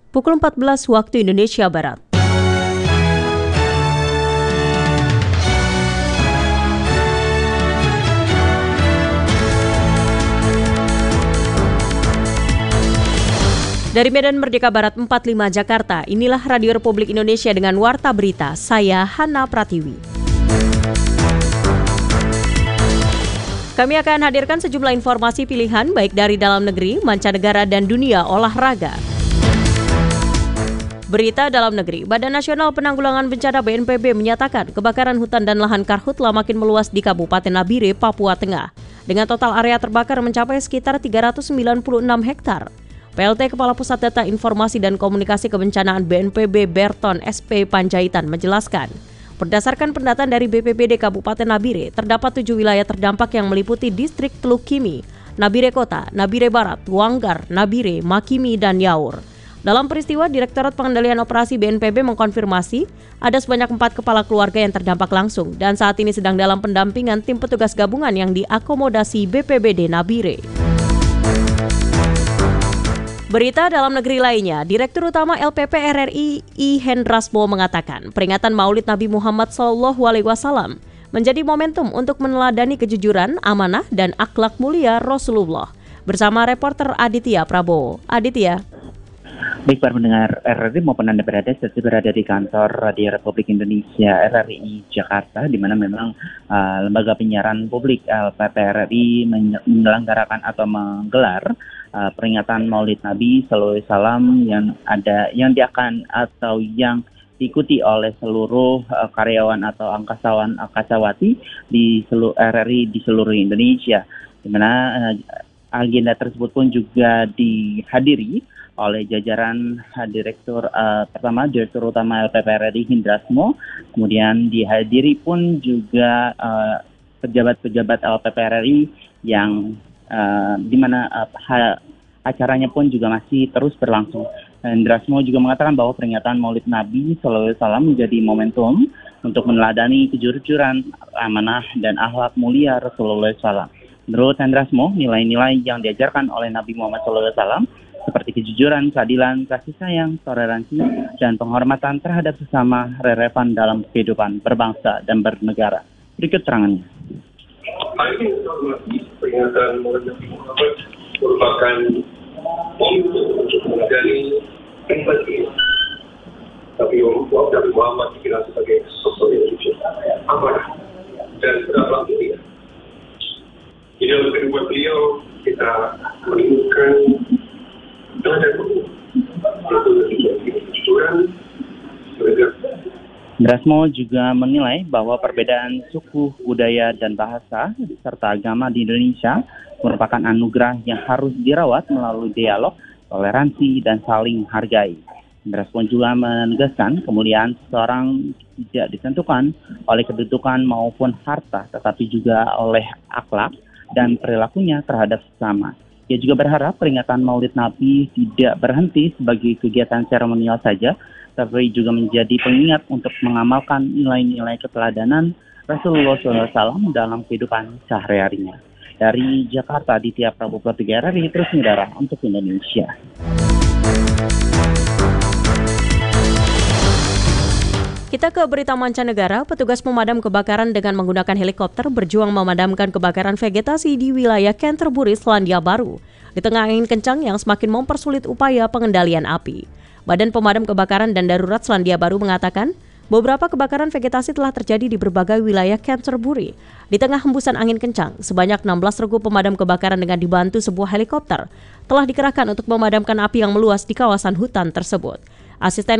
pukul 14 waktu Indonesia Barat. Dari Medan Merdeka Barat 45 Jakarta, inilah Radio Republik Indonesia dengan Warta Berita. Saya Hana Pratiwi. Kami akan hadirkan sejumlah informasi pilihan baik dari dalam negeri, mancanegara, dan dunia olahraga. Berita dalam negeri, Badan Nasional Penanggulangan Bencana BNPB menyatakan kebakaran hutan dan lahan karhutla makin meluas di Kabupaten Nabire, Papua Tengah. Dengan total area terbakar mencapai sekitar 396 hektar. PLT Kepala Pusat Data Informasi dan Komunikasi Kebencanaan BNPB Berton SP Panjaitan menjelaskan, berdasarkan pendataan dari BPBD Kabupaten Nabire, terdapat 7 wilayah terdampak yang meliputi distrik Teluk Kimi, Nabire Kota, Nabire Barat, Wanggar, Nabire, Makimi, dan Yaur. Dalam peristiwa, Direktorat Pengendalian Operasi BNPB mengkonfirmasi ada sebanyak 4 kepala keluarga yang terdampak langsung dan saat ini sedang dalam pendampingan tim petugas gabungan yang diakomodasi BPBD Nabire. Berita dalam negeri lainnya, Direktur Utama LPP RRI I. Hendrasmo mengatakan peringatan Maulid Nabi Muhammad SAW menjadi momentum untuk meneladani kejujuran, amanah, dan akhlak mulia Rasulullah. Bersama reporter Aditya Prabowo. Aditya. Baik para pendengar RRI maupun Anda berada di kantor Radio Republik Indonesia RRI Jakarta, di mana memang lembaga penyiaran publik LPP RRI menyelenggarakan atau menggelar peringatan Maulid Nabi Sallallahu Alaihi Wasallam yang diakan atau yang diikuti oleh seluruh karyawan atau angkasawati di seluruh RRI di seluruh Indonesia, di mana agenda tersebut pun juga dihadiri oleh jajaran Direktur Utama LPP RRI Hendrasmo, kemudian dihadiri pun juga pejabat-pejabat LPP RRI yang di mana acaranya pun juga masih terus berlangsung. Hendrasmo juga mengatakan bahwa peringatan Maulid Nabi SAW menjadi momentum untuk meneladani kejujuran, amanah, dan akhlak mulia Rasulullah SAW. Menurut Hendrasmo, nilai-nilai yang diajarkan oleh Nabi Muhammad SAW seperti kejujuran, keadilan, kasih sayang, toleransi, dan penghormatan terhadap sesama relevan dalam kehidupan berbangsa dan bernegara. Berikut terangannya. Hari ini peringatan Maulid Nabi Muhammad merupakan momentum untuk mengadani empati. Nabi Muhammad dikenal sebagai sosok yang jujur, amanah, dan berakhlak mulia. Di dalam kehidupan beliau kita menemukan teladan untuk kejujuran, Hendrasmo juga menilai bahwa perbedaan suku, budaya, dan bahasa serta agama di Indonesia merupakan anugerah yang harus dirawat melalui dialog, toleransi, dan saling hargai. Hendrasmo juga menegaskan kemuliaan seseorang tidak ditentukan oleh kedudukan maupun harta, tetapi juga oleh akhlak dan perilakunya terhadap sesama. Ia juga berharap peringatan Maulid Nabi tidak berhenti sebagai kegiatan seremonial saja, tapi juga menjadi pengingat untuk mengamalkan nilai-nilai keteladanan Rasulullah SAW dalam kehidupan sehari-harinya. Dari Jakarta, Aditya Prabowo RRI terus mengudara untuk Indonesia. Kita ke berita mancanegara, petugas pemadam kebakaran dengan menggunakan helikopter berjuang memadamkan kebakaran vegetasi di wilayah Canterbury, Selandia Baru, di tengah angin kencang yang semakin mempersulit upaya pengendalian api. Badan Pemadam Kebakaran dan Darurat Selandia Baru mengatakan, beberapa kebakaran vegetasi telah terjadi di berbagai wilayah Canterbury. Di tengah hembusan angin kencang, sebanyak 16 regu pemadam kebakaran dengan dibantu sebuah helikopter telah dikerahkan untuk memadamkan api yang meluas di kawasan hutan tersebut. Asisten